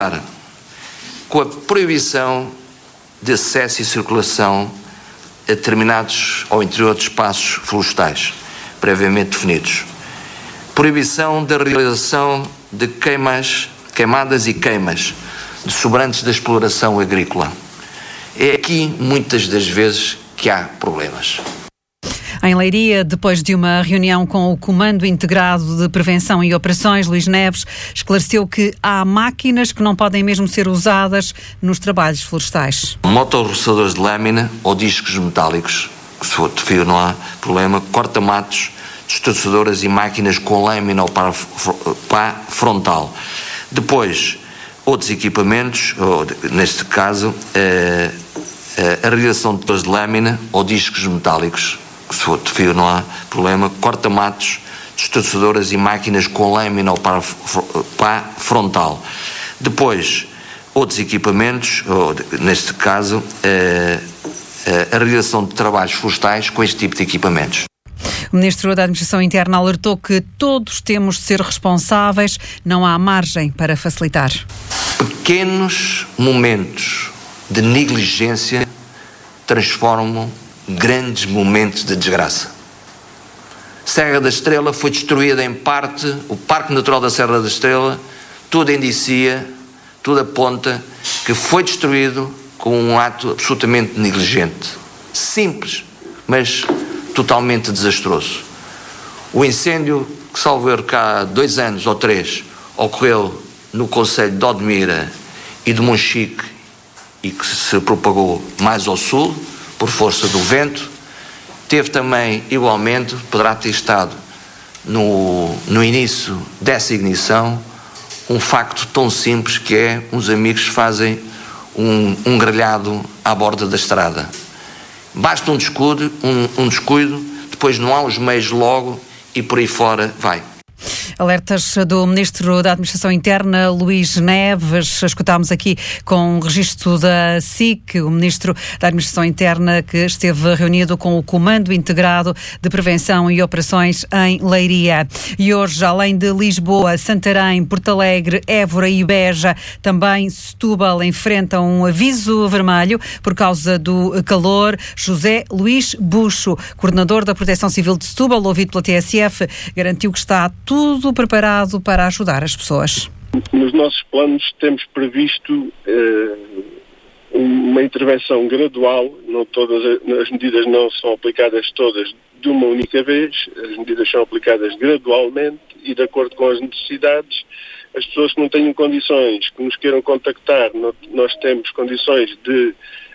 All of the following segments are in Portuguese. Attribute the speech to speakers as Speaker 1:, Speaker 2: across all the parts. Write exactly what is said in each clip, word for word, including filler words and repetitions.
Speaker 1: com a proibição de acesso e circulação a determinados ou interior de espaços florestais previamente definidos. Proibição da realização de queimas, queimadas e queimas de sobrantes da exploração agrícola. É aqui, muitas das vezes, que há problemas.
Speaker 2: Em Leiria, depois de uma reunião com o Comando Integrado de Prevenção e Operações, Luís Neves esclareceu que há máquinas que não podem mesmo ser usadas nos trabalhos florestais.
Speaker 1: Motorroçadores de lâmina ou discos metálicos, que se for de fio não há problema, corta-matos, destroçadoras e máquinas com lâmina ou pá, pá frontal. Depois, outros equipamentos, ou, neste caso, a, a, a realização de de lâmina ou discos metálicos, que se for de fio não há problema, corta-matos, destroçadoras e máquinas com lâmina ou pá, pá frontal. Depois, outros equipamentos, ou, neste caso, a, a, a realização de trabalhos florestais com este tipo de equipamentos.
Speaker 2: O Ministro da Administração Interna alertou que todos temos de ser responsáveis, não há margem para facilitar.
Speaker 1: Pequenos momentos de negligência transformam grandes momentos de desgraça. Serra da Estrela foi destruída em parte, o Parque Natural da Serra da Estrela, tudo indicia, tudo aponta que foi destruído com um ato absolutamente negligente. Simples, mas totalmente desastroso. O incêndio que, salvo erro, cá há dois anos ou três, ocorreu no concelho de Odmira e de Monchique e que se propagou mais ao sul, por força do vento. Teve também, igualmente, poderá ter estado no, no início dessa ignição, um facto tão simples que é uns amigos fazem um, um grelhado à borda da estrada. Basta um descuido, um, um descuido, depois não há os meios logo e por aí fora vai.
Speaker 2: Alertas do Ministro da Administração Interna, Luís Neves. Escutámos aqui com o registro da S I C, o Ministro da Administração Interna, que esteve reunido com o Comando Integrado de Prevenção e Operações em Leiria. E hoje, além de Lisboa, Santarém, Porto Alegre, Évora e Beja, também Setúbal enfrentam um aviso vermelho por causa do calor. José Luís Buxo, coordenador da Proteção Civil de Setúbal, ouvido pela T S F, garantiu que está tudo preparado para ajudar as pessoas.
Speaker 3: Nos nossos planos temos previsto eh, uma intervenção gradual. Não todas as medidas não são aplicadas todas de uma única vez. As medidas são aplicadas gradualmente e de acordo com as necessidades. As pessoas que não tenham condições, que nos queiram contactar, nós temos condições de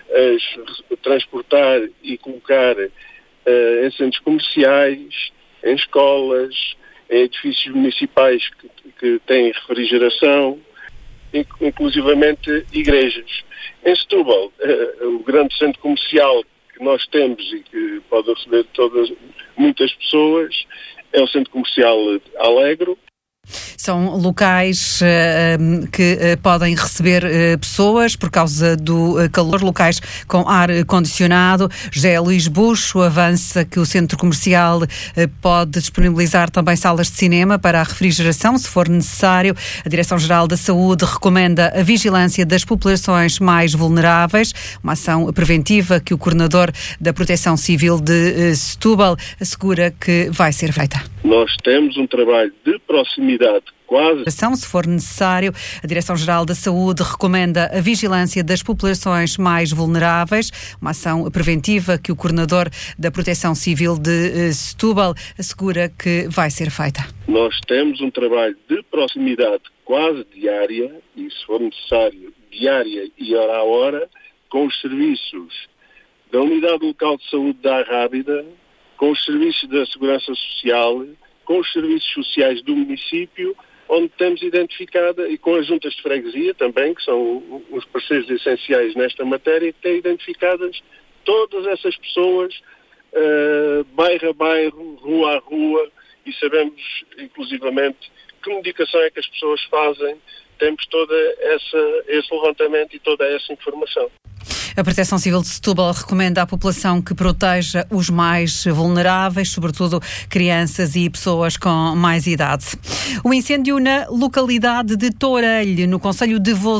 Speaker 3: as transportar e colocar eh, em centros comerciais, em escolas, em edifícios municipais que, que têm refrigeração, inclusivamente igrejas. Em Setúbal, uh, o grande centro comercial que nós temos e que pode receber todas, muitas pessoas é o centro comercial Alegro.
Speaker 2: São locais uh, que uh, podem receber uh, pessoas por causa do uh, calor, locais com ar condicionado. José Luís Buxo avança que o centro comercial uh, pode disponibilizar também salas de cinema para a refrigeração, se for necessário. A Direção-Geral da Saúde recomenda a vigilância das populações mais vulneráveis, uma ação preventiva que o coordenador da Proteção Civil de uh, Setúbal assegura que vai ser feita.
Speaker 3: Nós temos um trabalho de proximidade quase.
Speaker 2: Se for necessário, a Direção-Geral da Saúde recomenda a vigilância das populações mais vulneráveis, uma ação preventiva que o coordenador da Proteção Civil de Setúbal assegura que vai ser feita.
Speaker 3: Nós temos um trabalho de proximidade quase diária, e se for necessário, diária e hora a hora, com os serviços da Unidade Local de Saúde da Arrábida, com os serviços da Segurança Social, com os serviços sociais do município, onde temos identificada, e com as juntas de freguesia também, que são os parceiros essenciais nesta matéria, que têm identificadas todas essas pessoas, uh, bairro a bairro, rua a rua, e sabemos, inclusivamente, que medicação é que as pessoas fazem. Temos todo esse levantamento e toda essa informação.
Speaker 2: A Proteção Civil de Setúbal recomenda à população que proteja os mais vulneráveis, sobretudo crianças e pessoas com mais idade. O incêndio na localidade de Tourelho, no concelho de Voz